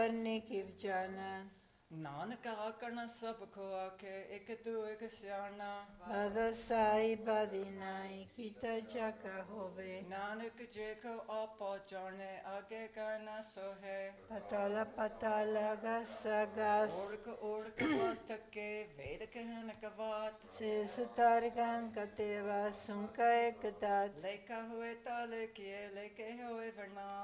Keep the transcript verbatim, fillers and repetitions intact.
ਨਿਕਿਵ ਜਾਣਨ। ਨਾਨਕ ਆਖਣ ਸਭ ਕੋ ਆਖੇ, ਇਕ ਤੂੰ ਇਕ ਸਿਆਣਾ। ਬਾਦਾ ਸਾਈ ਬਾਦੀ ਨਾਈ, ਕੀਤਾ ਜਾਕਾ ਹੋਵੇ। ਨਾਨਕ ਜੇ ਕੋ ਆਪੋ ਜਾਣੇ, ਆਗੇ ਕਾ ਨਾ ਸੋਹੇ। ਪਤਾਲਾ ਪਤਾਲਾ ਗਾਸਾ ਗਾਸ। ਓੜਕ ਓੜਕ ਬਾਤ ਥਕੇ, ਵੇਦ ਕਹਿਨ ਕਵਾਤ। ਸੇ ਸਤਾਰ ਗਾਂ ਕਤੇਵਾ, ਸੁੰਕਾ ਇੱਕ ਦਾਤ। ਲੇਖਾ ਹੋਏ ਤਾਂ ਲਿਖੀਏ, ਲੇਖੇ ਹੋਏ ਵਰਨਾ।